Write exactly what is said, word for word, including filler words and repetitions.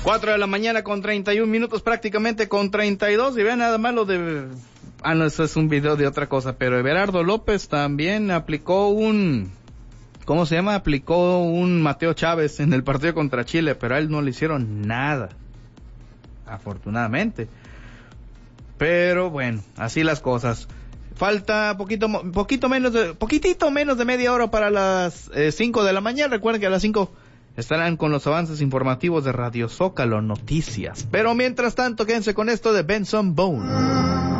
cuatro de la mañana con treinta y un minutos, prácticamente con treinta y dos, y vean nada más lo de... Ah, no, eso es un video de otra cosa, pero Everardo López también aplicó un... ¿Cómo se llama? Aplicó un Mateo Chávez en el partido contra Chile, pero a él no le hicieron nada, afortunadamente. Pero bueno, así las cosas. Falta poquito poquito menos de poquitito menos de media hora para las eh, cinco de la mañana. Recuerden que a las cinco estarán con los avances informativos de Radio Zócalo Noticias. Pero mientras tanto, quédense con esto de Benson Boone.